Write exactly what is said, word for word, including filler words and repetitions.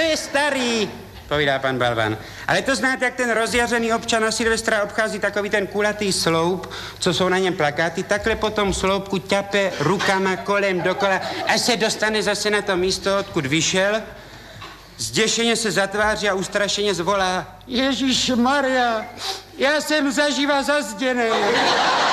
to je starý, povídá pan Balvan. Ale to znáte, jak ten rozjařený občan na Silvestra obchází takový ten kulatý sloup, co jsou na něm plakáty, takhle po tom sloupku ťape rukama kolem dokola, až se dostane zase na to místo, odkud vyšel. Zděšeně se zatváří a ustrašeně zvolá: Ježíš Maria, já jsem zaživa zazděnej.